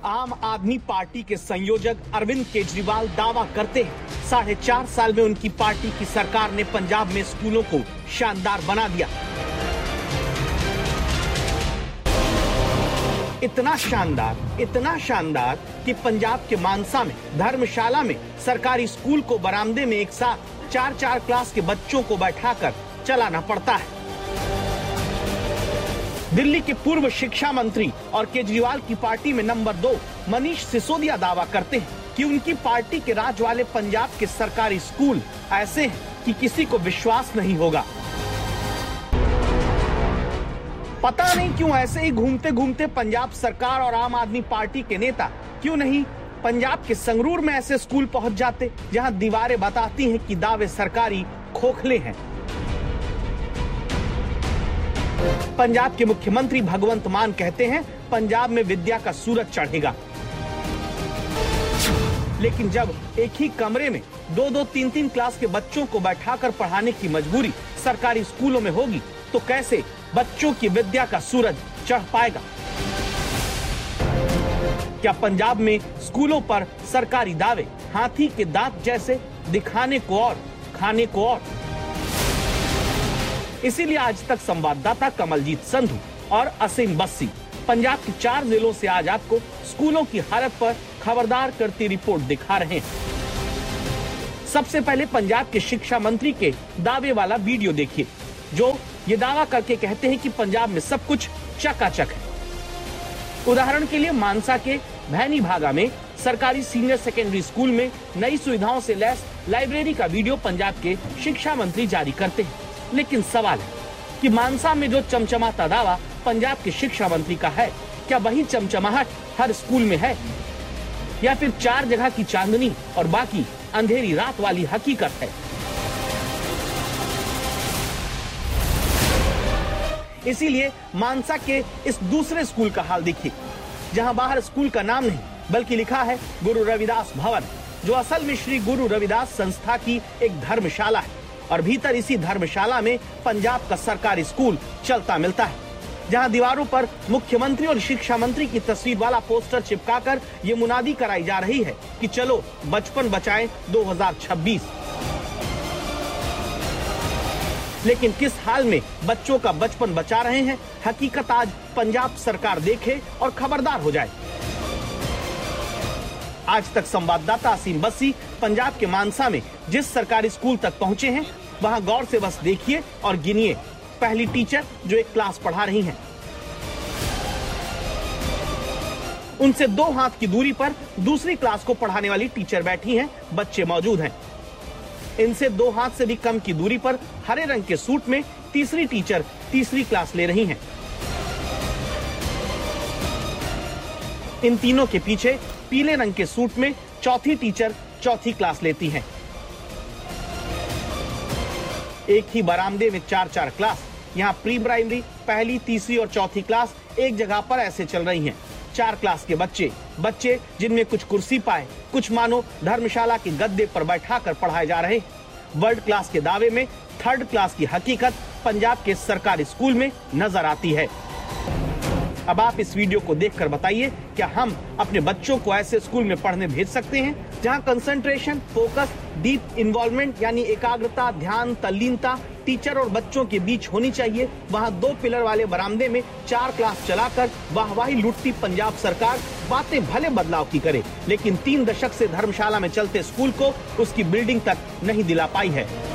आम आदमी पार्टी के संयोजक अरविंद केजरीवाल दावा करते हैं 4.5 साल में उनकी पार्टी की सरकार ने पंजाब में स्कूलों को शानदार बना दिया। इतना शानदार कि पंजाब के मानसा में धर्मशाला में सरकारी स्कूल को बरामदे में एक साथ 4-4 क्लास के बच्चों को बैठाकर चलाना पड़ता है। दिल्ली के पूर्व शिक्षा मंत्री और केजरीवाल की पार्टी में नंबर 2 मनीष सिसोदिया दावा करते हैं कि उनकी पार्टी के राज वाले पंजाब के सरकारी स्कूल ऐसे हैं कि किसी को विश्वास नहीं होगा। पता नहीं क्यों ऐसे ही घूमते घूमते पंजाब सरकार और आम आदमी पार्टी के नेता क्यों नहीं पंजाब के संगरूर में ऐसे स्कूल पहुंच जाते जहां दीवारें बताती हैं कि दावे सरकारी खोखले हैं। पंजाब के मुख्यमंत्री भगवंत मान कहते हैं पंजाब में विद्या का सूरज चढ़ेगा, लेकिन जब एक ही कमरे में 2-2, 3-3 क्लास के बच्चों को बैठाकर पढ़ाने की मजबूरी सरकारी स्कूलों में होगी तो कैसे बच्चों की विद्या का सूरज चढ़ पाएगा? क्या पंजाब में स्कूलों पर सरकारी दावे हाथी के दांत जैसे दिखाने को और खाने को और? इसीलिए आज तक संवाददाता कमलजीत संधू और असीम बस्सी पंजाब के 4 जिलों से आज आपको स्कूलों की हालत पर खबरदार करती रिपोर्ट दिखा रहे हैं। सबसे पहले पंजाब के शिक्षा मंत्री के दावे वाला वीडियो देखिए, जो ये दावा करके कहते हैं कि पंजाब में सब कुछ चकाचक है। उदाहरण के लिए मानसा के भैनी भागा में सरकारी सीनियर सेकेंडरी स्कूल में नई सुविधाओं से लैस लाइब्रेरी का वीडियो पंजाब के शिक्षा मंत्री जारी करते हैं। लेकिन सवाल है कि मानसा में जो चमचमाता दावा पंजाब के शिक्षा मंत्री का है, क्या वही चमचमाहट हर स्कूल में है या फिर 4 जगह की चांदनी और बाकी अंधेरी रात वाली हकीकत है? इसीलिए मानसा के इस दूसरे स्कूल का हाल देखिए, जहां बाहर स्कूल का नाम नहीं बल्कि लिखा है गुरु रविदास भवन, जो असल में श्री गुरु रविदास संस्था की एक धर्मशाला है और भीतर इसी धर्मशाला में पंजाब का सरकारी स्कूल चलता मिलता है, जहां दीवारों पर मुख्यमंत्री और शिक्षा मंत्री की तस्वीर वाला पोस्टर चिपकाकर ये मुनादी कराई जा रही है कि चलो बचपन बचाएं 2026। लेकिन किस हाल में बच्चों का बचपन बचा रहे हैं, हकीकत आज पंजाब सरकार देखे और खबरदार हो जाए। आज तक संवाददाता असीम बस्सी पंजाब के मानसा में जिस सरकारी स्कूल तक पहुंचे हैं, वहां गौर से बस देखिए और गिनिए पहली टीचर जो एक क्लास पढ़ा रही हैं। उनसे 2 हाथ की दूरी पर दूसरी क्लास को पढ़ाने वाली टीचर बैठी हैं, बच्चे मौजूद हैं। इनसे 2 हाथ से भी कम की दूरी पर हरे रंग के सूट में तीसरी टीचर तीसरी क्लास ले रही हैं। इन तीनों के पीछे पीले रंग के सूट में चौथी टीचर चौथी क्लास लेती हैं। एक ही बरामदे में 4-4 क्लास, यहाँ प्री प्राइमरी, पहली, तीसरी और चौथी क्लास एक जगह पर ऐसे चल रही हैं। 4 क्लास के बच्चे जिनमें कुछ कुर्सी पाए, कुछ मानो धर्मशाला के गद्दे पर बैठाकर पढ़ाए जा रहे। वर्ल्ड क्लास के दावे में 3rd क्लास की हकीकत पंजाब के सरकारी स्कूल में नजर आती है। अब आप इस वीडियो को देखकर बताइए, क्या हम अपने बच्चों को ऐसे स्कूल में पढ़ने भेज सकते हैं जहां कंसंट्रेशन, फोकस, डीप इन्वॉल्वमेंट यानी एकाग्रता, ध्यान, तल्लीनता टीचर और बच्चों के बीच होनी चाहिए? वहां 2 पिलर वाले बरामदे में 4 क्लास चलाकर वाहवाही लूटती पंजाब सरकार बातें भले बदलाव की करे, लेकिन 3 दशक से धर्मशाला में चलते स्कूल को उसकी बिल्डिंग तक नहीं दिला पाई है।